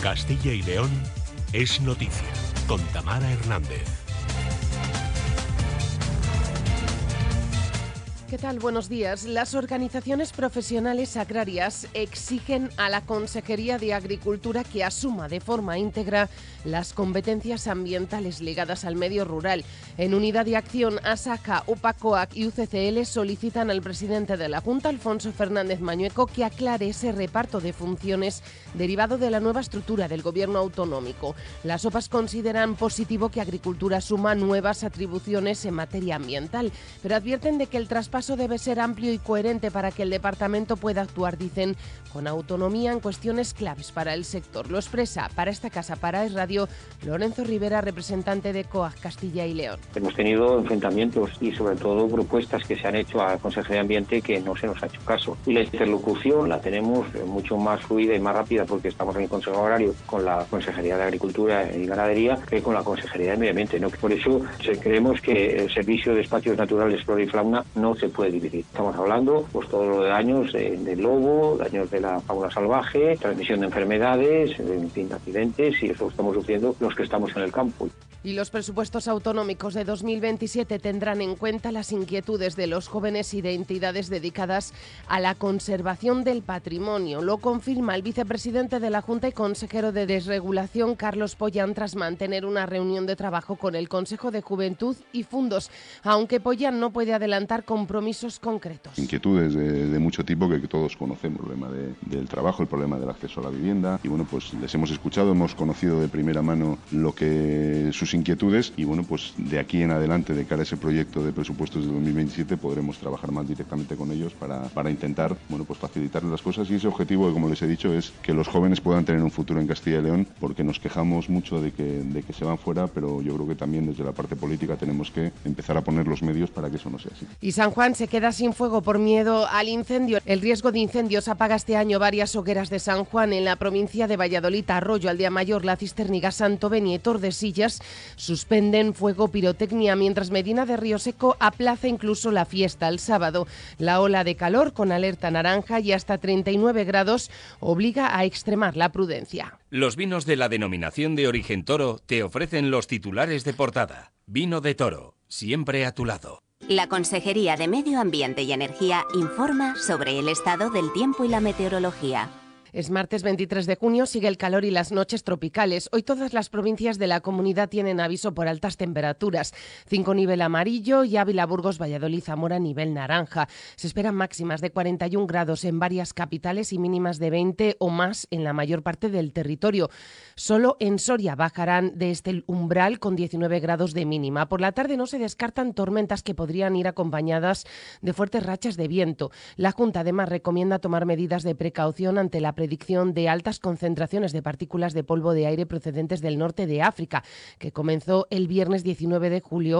Castilla y León es noticia, con Tamara Hernández. ¿Qué tal? Buenos días. Las organizaciones profesionales agrarias exigen a la Consejería de Agricultura que asuma de forma íntegra las competencias ambientales ligadas al medio rural. En Unidad de Acción, ASACA, UPACOAC y UCCL solicitan al presidente de la Junta, Alfonso Fernández Mañueco, que aclare ese reparto de funciones derivado de la nueva estructura del gobierno autonómico. Las OPAs consideran positivo que Agricultura asuma nuevas atribuciones en materia ambiental, pero advierten de que el traspaso debe ser amplio y coherente para que el departamento pueda actuar, dicen, con autonomía en cuestiones claves para el sector. Lo expresa para esta casa, para Es Radio, Lorenzo Rivera, representante de COAG Castilla y León. Hemos tenido enfrentamientos y sobre todo propuestas que se han hecho a la Consejería de Ambiente que no se nos ha hecho caso. Y la interlocución la tenemos mucho más fluida y más rápida porque estamos en el Consejo Agrario con la Consejería de Agricultura y Ganadería que con la Consejería de Medio Ambiente, ¿no? Por eso creemos que el Servicio de Espacios Naturales, Flora y Fauna no se puede dividir. Estamos hablando pues todo lo de daños del lobo, daños de la fauna salvaje, transmisión de enfermedades, en fin, de accidentes, y eso lo estamos sufriendo los que estamos en el campo. Y los presupuestos autonómicos de 2027 tendrán en cuenta las inquietudes de los jóvenes y de entidades dedicadas a la conservación del patrimonio. Lo confirma el vicepresidente de la Junta y consejero de Desregulación, Carlos Pollán, tras mantener una reunión de trabajo con el Consejo de Juventud y Fundos, aunque Pollán no puede adelantar compromisos concretos. Inquietudes de mucho tipo que todos conocemos, el problema del trabajo, el problema del acceso a la vivienda, y bueno, pues les hemos escuchado, hemos conocido de primera mano lo que sus inquietudes, y bueno, pues de aquí en adelante, de cara a ese proyecto de presupuestos de 2027, podremos trabajar más directamente con ellos para intentar, bueno, pues facilitarles las cosas, y ese objetivo, como les he dicho, es que los jóvenes puedan tener un futuro en Castilla y León, porque nos quejamos mucho de que se van fuera, pero yo creo que también desde la parte política tenemos que empezar a poner los medios para que eso no sea así. Y San Juan se queda sin fuego por miedo al incendio. El riesgo de incendios apaga este año varias hogueras de San Juan en la provincia de Valladolid. Arroyo, Aldea Mayor, La Cisterniga, Santo Beni y Tordesillas suspenden fuego pirotecnia, mientras Medina de Río Seco aplaza incluso la fiesta el sábado. La ola de calor, con alerta naranja y hasta 39 grados, obliga a extremar la prudencia. Los vinos de la denominación de origen Toro te ofrecen los titulares de portada. Vino de Toro, siempre a tu lado. La Consejería de Medio Ambiente y Energía informa sobre el estado del tiempo y la meteorología. Es martes 23 de junio, sigue el calor y las noches tropicales. Hoy todas las provincias de la comunidad tienen aviso por altas temperaturas. 5 nivel amarillo y Ávila, Burgos, Valladolid, Zamora nivel naranja. Se esperan máximas de 41 grados en varias capitales y mínimas de 20 o más en la mayor parte del territorio. Solo en Soria bajarán de este umbral con 19 grados de mínima. Por la tarde no se descartan tormentas que podrían ir acompañadas de fuertes rachas de viento. La Junta además recomienda tomar medidas de precaución ante la predicción de altas concentraciones de partículas de polvo de aire procedentes del norte de África, que comenzó el viernes 19 de junio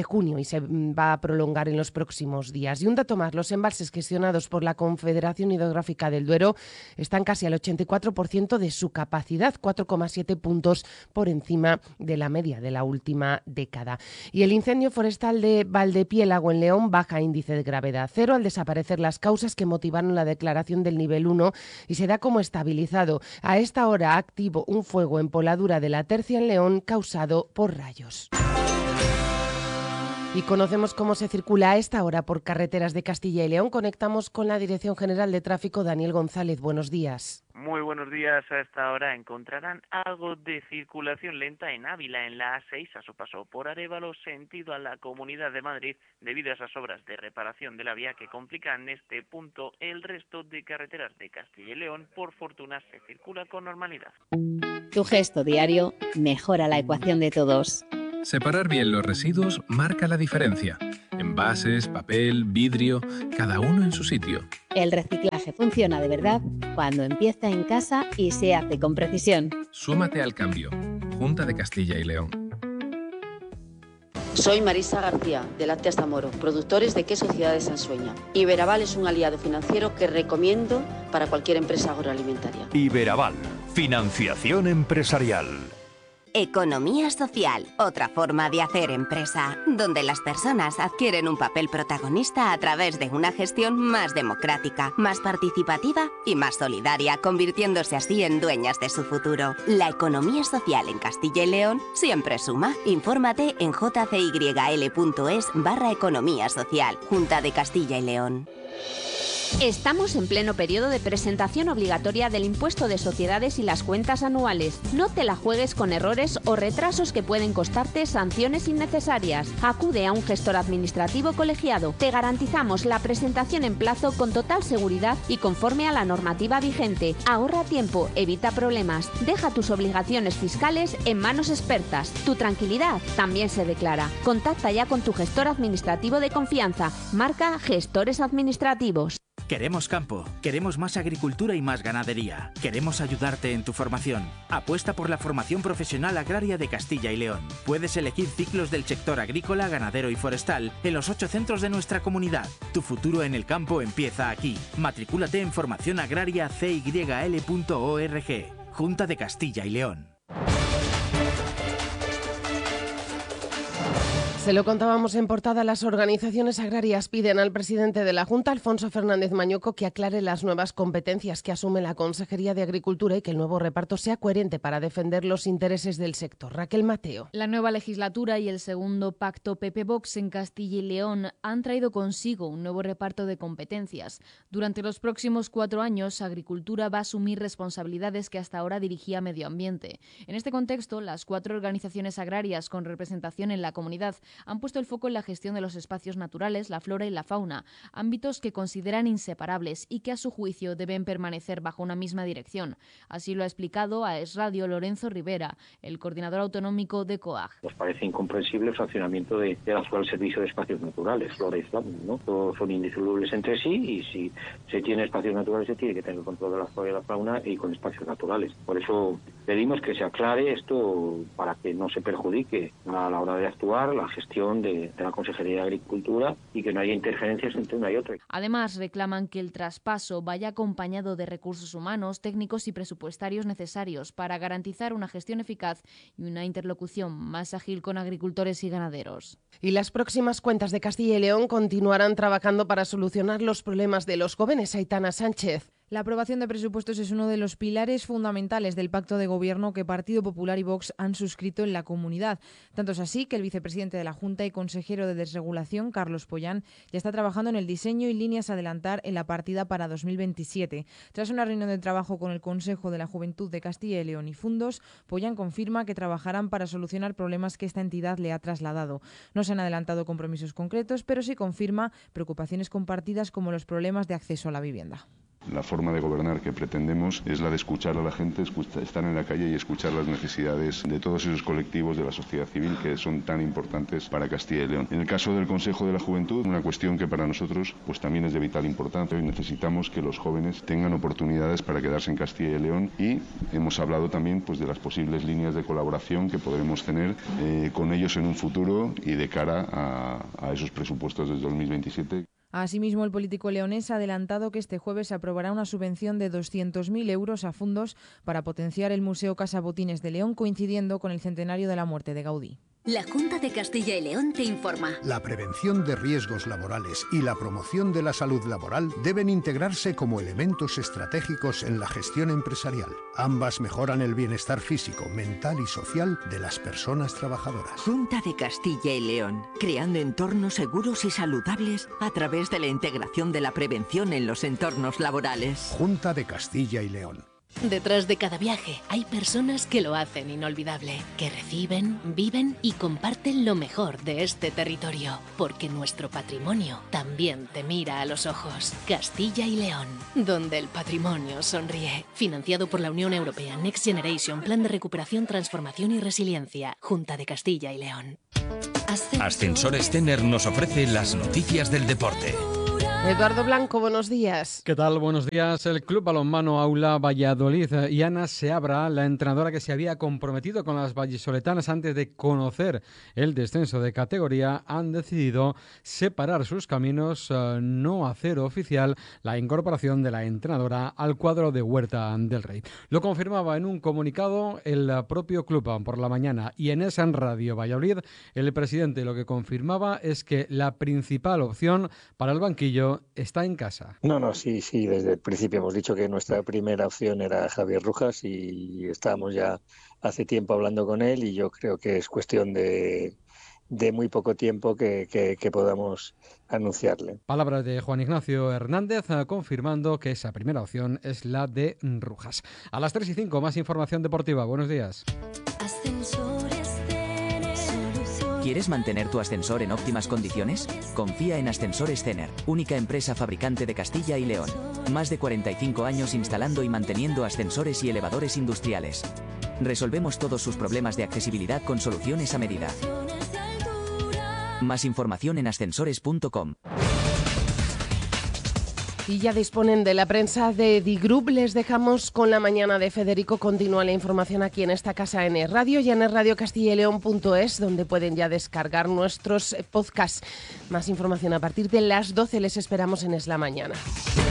y se va a prolongar en los próximos días. Y un dato más, los embalses gestionados por la Confederación Hidrográfica del Duero están casi al 84% de su capacidad, 4,7 puntos por encima de la media de la última década. Y el incendio forestal de Valdepiélago en León baja índice de gravedad 0 al desaparecer las causas que motivaron la declaración del nivel 1 y se da como estabilizado. A esta hora activo un fuego en Poladura de la Tercia en León causado por rayos. Y conocemos cómo se circula a esta hora por carreteras de Castilla y León. Conectamos con la Dirección General de Tráfico, Daniel González. Buenos días. Muy buenos días. A esta hora encontrarán algo de circulación lenta en Ávila, en la A6, a su paso por Arévalo, sentido a la Comunidad de Madrid, debido a esas obras de reparación de la vía que complican en este punto. El resto de carreteras de Castilla y León, por fortuna, se circula con normalidad. Tu gesto diario mejora la ecuación de todos. Separar bien los residuos marca la diferencia. Envases, papel, vidrio, cada uno en su sitio. El reciclaje funciona de verdad cuando empieza en casa y se hace con precisión. Súmate al cambio. Junta de Castilla y León. Soy Marisa García, de Lácteas Zamoro, productores de queso Ciudad de Sansueña. Iberaval es un aliado financiero que recomiendo para cualquier empresa agroalimentaria. Iberaval, financiación empresarial. Economía social, otra forma de hacer empresa, donde las personas adquieren un papel protagonista a través de una gestión más democrática, más participativa y más solidaria, convirtiéndose así en dueñas de su futuro. La economía social en Castilla y León siempre suma. Infórmate en jcyl.es/economía social. Junta de Castilla y León. Estamos en pleno periodo de presentación obligatoria del impuesto de sociedades y las cuentas anuales. No te la juegues con errores o retrasos que pueden costarte sanciones innecesarias. Acude a un gestor administrativo colegiado. Te garantizamos la presentación en plazo con total seguridad y conforme a la normativa vigente. Ahorra tiempo, evita problemas. Deja tus obligaciones fiscales en manos expertas. Tu tranquilidad también se declara. Contacta ya con tu gestor administrativo de confianza. Marca Gestores Administrativos. Queremos campo, queremos más agricultura y más ganadería. Queremos ayudarte en tu formación. Apuesta por la formación profesional agraria de Castilla y León. Puedes elegir ciclos del sector agrícola, ganadero y forestal en los 8 centros de nuestra comunidad. Tu futuro en el campo empieza aquí. Matricúlate en formación agraria cyl.org. Junta de Castilla y León. Se lo contábamos en portada, las organizaciones agrarias piden al presidente de la Junta, Alfonso Fernández Mañuco, que aclare las nuevas competencias que asume la Consejería de Agricultura y que el nuevo reparto sea coherente para defender los intereses del sector. Raquel Mateo. La nueva legislatura y el segundo pacto PP-Vox en Castilla y León han traído consigo un nuevo reparto de competencias. Durante los próximos 4 años, Agricultura va a asumir responsabilidades que hasta ahora dirigía Medio Ambiente. En este contexto, las 4 organizaciones agrarias con representación en la comunidad han puesto el foco en la gestión de los espacios naturales, la flora y la fauna, ámbitos que consideran inseparables y que a su juicio deben permanecer bajo una misma dirección. Así lo ha explicado a Es Radio Lorenzo Rivera, el coordinador autonómico de COAG. Nos parece incomprensible el funcionamiento del actual servicio de espacios naturales, flora y fauna, ¿no? Todos son indisolubles entre sí y si se tiene espacios naturales se tiene que tener control de la flora y la fauna y con espacios naturales. Por eso pedimos que se aclare esto para que no se perjudique a la hora de actuar la gestión de la Consejería de Agricultura y que no haya interferencias entre una y otra. Además, reclaman que el traspaso vaya acompañado de recursos humanos, técnicos y presupuestarios necesarios para garantizar una gestión eficaz y una interlocución más ágil con agricultores y ganaderos. Y las próximas cuentas de Castilla y León continuarán trabajando para solucionar los problemas de los jóvenes. Aitana Sánchez. La aprobación de presupuestos es uno de los pilares fundamentales del pacto de gobierno que Partido Popular y Vox han suscrito en la comunidad. Tanto es así que el vicepresidente de la Junta y consejero de Desregulación, Carlos Pollán, ya está trabajando en el diseño y líneas a adelantar en la partida para 2027. Tras una reunión de trabajo con el Consejo de la Juventud de Castilla y León y Fundos, Pollán confirma que trabajarán para solucionar problemas que esta entidad le ha trasladado. No se han adelantado compromisos concretos, pero sí confirma preocupaciones compartidas como los problemas de acceso a la vivienda. La forma de gobernar que pretendemos es la de escuchar a la gente, estar en la calle y escuchar las necesidades de todos esos colectivos de la sociedad civil que son tan importantes para Castilla y León. En el caso del Consejo de la Juventud, una cuestión que para nosotros pues también es de vital importancia y necesitamos que los jóvenes tengan oportunidades para quedarse en Castilla y León y hemos hablado también pues de las posibles líneas de colaboración que podremos tener con ellos en un futuro y de cara a esos presupuestos del 2027. Asimismo, el político leonés ha adelantado que este jueves se aprobará una subvención de 200.000 euros a Fundos para potenciar el Museo Casa Botines de León, coincidiendo con el centenario de la muerte de Gaudí. La Junta de Castilla y León te informa. La prevención de riesgos laborales y la promoción de la salud laboral deben integrarse como elementos estratégicos en la gestión empresarial. Ambas mejoran el bienestar físico, mental y social de las personas trabajadoras. Junta de Castilla y León, creando entornos seguros y saludables a través de la integración de la prevención en los entornos laborales. Junta de Castilla y León. Detrás de cada viaje hay personas que lo hacen inolvidable, que reciben, viven y comparten lo mejor de este territorio, porque nuestro patrimonio también te mira a los ojos. Castilla y León, donde el patrimonio sonríe. Financiado por la Unión Europea Next Generation, Plan de Recuperación, Transformación y Resiliencia, Junta de Castilla y León. Ascensores Tener nos ofrece las noticias del deporte. Eduardo Blanco, buenos días. ¿Qué tal? Buenos días. El Club Balonmano Aula Valladolid y Ana Seabra, la entrenadora que se había comprometido con las vallisoletanas antes de conocer el descenso de categoría, han decidido separar sus caminos, no hacer oficial la incorporación de la entrenadora al cuadro de Huerta del Rey. Lo confirmaba en un comunicado el propio club por la mañana, y en esa Radio Valladolid el presidente lo que confirmaba es que la principal opción para el banquillo está en casa. No, sí, desde el principio hemos dicho que nuestra primera opción era Javier Rujas y estábamos ya hace tiempo hablando con él, y yo creo que es cuestión de muy poco tiempo que podamos anunciarle. Palabras de Juan Ignacio Hernández confirmando que esa primera opción es la de Rujas. A las 3:05 más información deportiva. Buenos días. ¿Quieres mantener tu ascensor en óptimas condiciones? Confía en Ascensores Cener, única empresa fabricante de Castilla y León. Más de 45 años instalando y manteniendo ascensores y elevadores industriales. Resolvemos todos sus problemas de accesibilidad con soluciones a medida. Más información en ascensores.com. Y ya disponen de la prensa de Digroup. Les dejamos con la mañana de Federico. Continúa la información aquí en esta casa en Es Radio y en esradiocastillaleon.es, donde pueden ya descargar nuestros podcasts. Más información a partir de las 12. Les esperamos en Es la Mañana.